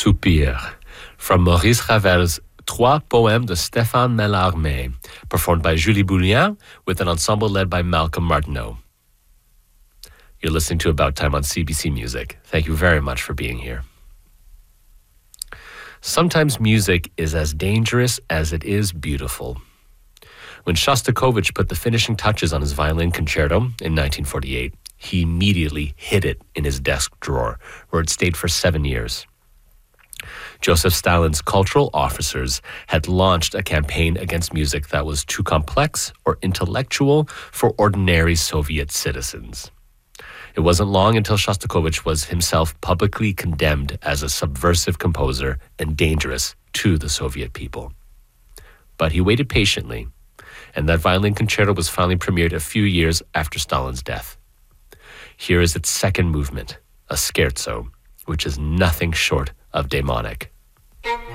Soupir, from Maurice Ravel's Trois Poèmes de Stéphane Mallarmé, performed by Julie Bouillon with an ensemble led by Malcolm Martineau. You're listening to About Time on CBC Music. Thank you very much for being here. Sometimes music is as dangerous as it is beautiful. When Shostakovich put the finishing touches on his violin concerto in 1948, he immediately hid it in his desk drawer, where it stayed for 7 years. Joseph Stalin's cultural officers had launched a campaign against music that was too complex or intellectual for ordinary Soviet citizens. It wasn't long until Shostakovich was himself publicly condemned as a subversive composer and dangerous to the Soviet people. But he waited patiently, and that violin concerto was finally premiered a few years after Stalin's death. Here is its second movement, a scherzo, which is nothing short of demonic.